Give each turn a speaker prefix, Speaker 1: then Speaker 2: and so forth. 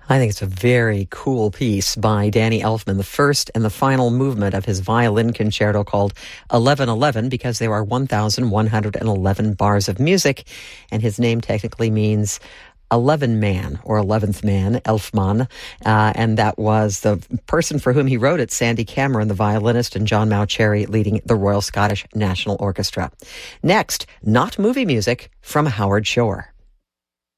Speaker 1: I think it's a very cool piece by Danny Elfman, the first and the final movement of his violin concerto called 1111, because there are 1,111 bars of music, and his name technically means 11 man or 11th man, Elfman, and that was the person for whom he wrote it, Sandy Cameron, the violinist, and John Mauceri leading the Royal Scottish National Orchestra. Next, not movie music from Howard Shore.